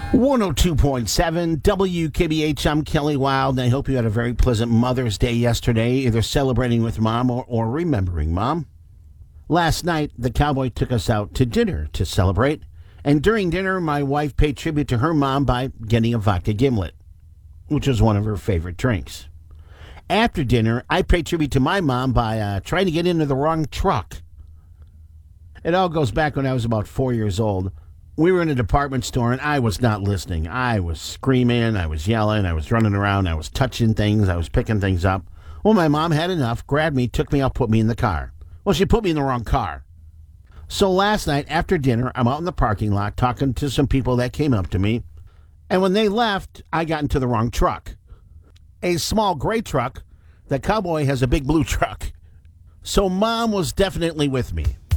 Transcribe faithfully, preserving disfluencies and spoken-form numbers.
one oh two point seven W K B H, I'm Kelly Wild, and I hope you had a very pleasant Mother's Day yesterday, either celebrating with Mom or, or remembering Mom. Last night, the cowboy took us out to dinner to celebrate, and during dinner, my wife paid tribute to her mom by getting a vodka gimlet, which was one of her favorite drinks. After dinner, I paid tribute to my mom by uh, trying to get into the wrong truck. It all goes back when I was about four years old. We were in a department store, and I was not listening. I was screaming, I was yelling, I was running around, I was touching things, I was picking things up. Well, my mom had enough, grabbed me, took me out, put me in the car. Well, she put me in the wrong car. So last night, after dinner, I'm out in the parking lot talking to some people that came up to me, and when they left, I got into the wrong truck. A small gray truck. The cowboy has a big blue truck. So Mom was definitely with me.